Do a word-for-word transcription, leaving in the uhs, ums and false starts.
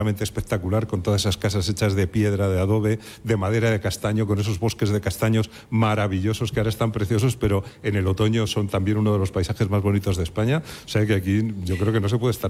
espectacular, con todas esas casas hechas de piedra, de adobe, de madera de castaño, con esos bosques de castaños maravillosos que ahora están preciosos, pero en el otoño son también uno de los paisajes más bonitos de España. O sea que aquí yo creo que no se puede estar